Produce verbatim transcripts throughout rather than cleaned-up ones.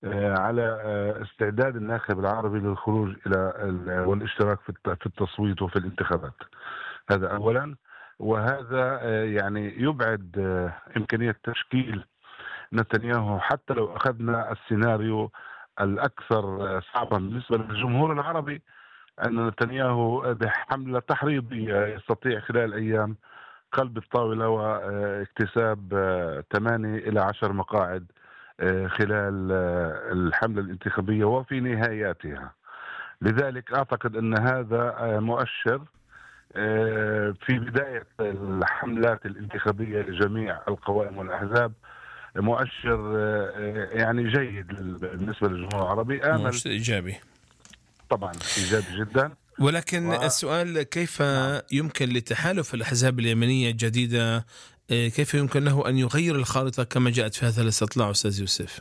على استعداد الناخب العربي للخروج إلى والاشتراك في التصويت وفي الانتخابات. هذا أولا. وهذا يعني يبعد إمكانية تشكيل نتنياهو، حتى لو أخذنا السيناريو الأكثر صعبا بالنسبة للجمهور العربي، أن نتنياهو بحملة تحريضية يستطيع خلال أيام قلب الطاولة واكتساب ثمانية إلى عشر مقاعد خلال الحملة الانتخابية وفي نهاياتها. لذلك أعتقد أن هذا مؤشر في بداية الحملات الانتخابية لجميع القوائم والأحزاب، مؤشر يعني جيد بالنسبة للجمهور العربي. آمل مؤشر إيجابي طبعا، إيجابي جدا. ولكن و... السؤال كيف نعم. يمكن لتحالف الأحزاب اليمنية الجديدة، كيف يمكن له أن يغير الخارطة كما جاءت في هذا الاستطلاع أستاذ يوسف؟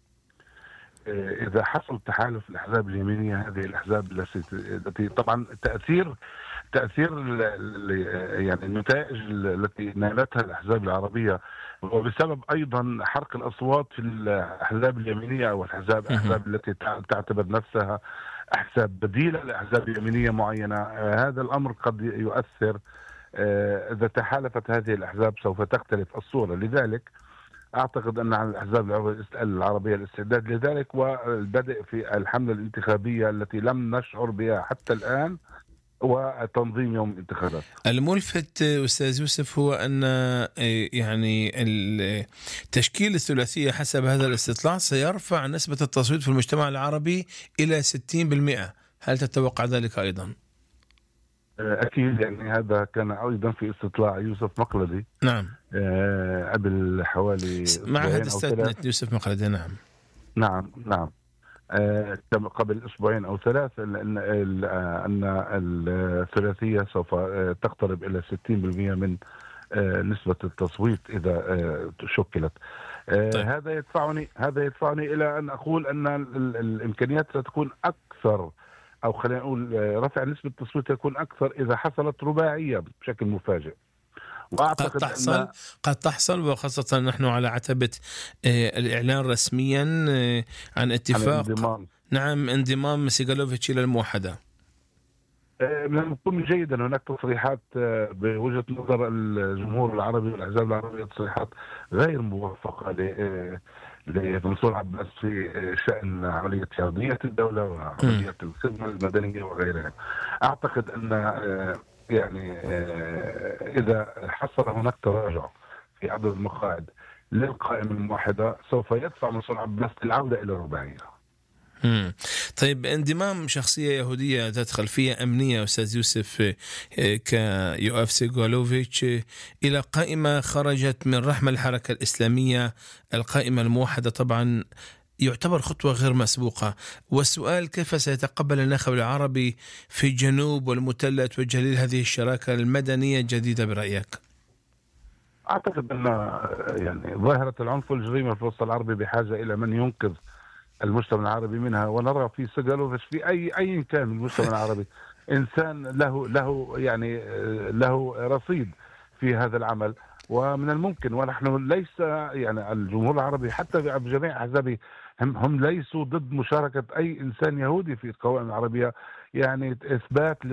إذا حصل تحالف الأحزاب اليمينية، هذه الأحزاب التي طبعا تأثير تأثير يعني النتائج التي نالتها الأحزاب العربية، وبسبب أيضا حرق الأصوات في الأحزاب اليمينية أو الأحزاب الأحزاب التي تعتبر نفسها أحزاب بديلة لأحزاب يمينية معينة. هذا الأمر قد يؤثر. إذا تحالفت هذه الأحزاب سوف تختلف الصورة. لذلك أعتقد أن على الأحزاب العربية الاستعداد لذلك والبدء في الحملة الانتخابية التي لم نشعر بها حتى الآن، وتنظيم يوم الانتخابات. الملفت أستاذ يوسف هو أن يعني تشكيل الثلاثية حسب هذا الاستطلاع سيرفع نسبة التصويت في المجتمع العربي إلى ستين بالمئة. هل تتوقع ذلك أيضا؟ أكيد، يعني هذا كان أيضا في استطلاع يوسف مقلدي. نعم. أه قبل حوالي معهد استثنت يوسف مقلدي. نعم نعم نعم أه قبل أسبوعين أو ثلاث أن أن الثلاثية سوف تقترب إلى ستين بالمئة من أه نسبة التصويت إذا أه شكلت. أه طيب. هذا يدفعني هذا يدفعني إلى أن أقول أن الإمكانيات ستكون أكثر، أو خلينا نقول رفع نسبة التصويت يكون أكثر إذا حصلت رباعية بشكل مفاجئ. قد تحصل أن... قد تحصل وخاصة نحن على عتبة الإعلان رسميا عن اتفاق انضمام. نعم انضمام سيغالوفيتش إلى الموحدة. من المكون جيدا هناك تصريحات بوجهة نظر الجمهور العربي والأحزاب العربية، تصريحات غير موفقة ل لمنصور عباس في شأن عملية حيادية الدولة وعملية الخدمة المدنية وغيرها. أعتقد أن يعني إذا حصل هناك تراجع في عدد المقاعد للقائمة الموحدة سوف يدفع منصور عباس للعودة إلى الرباعية. مم. طيب انضمام شخصية يهودية ذات خلفية أمنية أستاذ يوسف كيوآف سيغالوفيتش إلى قائمة خرجت من رحم الحركة الإسلامية، القائمة الموحدة، طبعا يعتبر خطوة غير مسبوقة. والسؤال كيف سيتقبل الناخب العربي في الجنوب والمتلت والجليل هذه الشراكة المدنية الجديدة برأيك؟ أعتقد أن يعني ظاهرة العنف والجريمة في الوسط العربي بحاجة إلى من ينقذ المجتمع العربي منها، ونرى في سيغالوفيتش في أي أي كان المجتمع العربي إنسان له له يعني له رصيد في هذا العمل، ومن الممكن، ونحن ليس يعني الجمهور العربي حتى بجميع أحزابه هم, هم ليسوا ضد مشاركة أي إنسان يهودي في القوائم العربية. يعني إثبات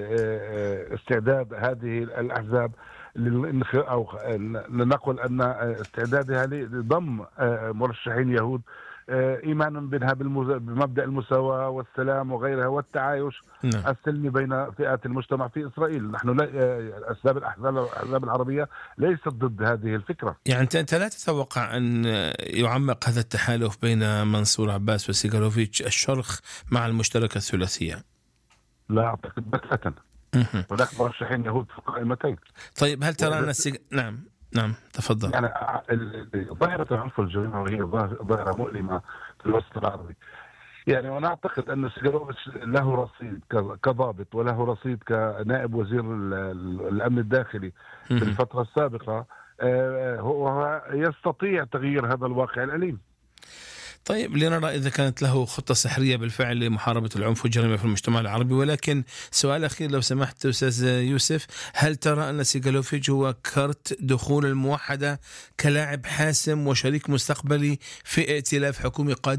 لاستعداد هذه الأحزاب أو لنقل أن استعدادها لضم مرشحين يهود إيمانا بها بمبدأ المساواة والسلام وغيرها والتعايش نعم. السلمي بين فئات المجتمع في إسرائيل. نحن لا أسباب الأحزاب العربية ليست ضد هذه الفكرة. يعني أنت لا تتوقع أن يعمق هذا التحالف بين منصور عباس وسيغالوفيتش الشرخ مع المشتركة الثلاثية؟ لا أعتقد بتاتا. هناك مرشحين يهود في قائمتين. طيب هل ترى أن السيغ... نعم نعم تفضل. يعني ظاهرة العنف والجريمة وهي ظاهرة مؤلمة في الوسط العربي. يعني وأنا أعتقد أن سيغالوفيتش له رصيد كضابط وله رصيد كنائب وزير الأمن الداخلي في الفترة السابقة، هو يستطيع تغيير هذا الواقع الأليم. طيب لنرى إذا كانت له خطة سحرية بالفعل لمحاربة العنف والجريمة في المجتمع العربي. ولكن سؤال أخير لو سمحت أستاذ يوسف، هل ترى أن سيغالوفيتش هو كرت دخول الموحدة كلاعب حاسم وشريك مستقبلي في ائتلاف حكومي قادم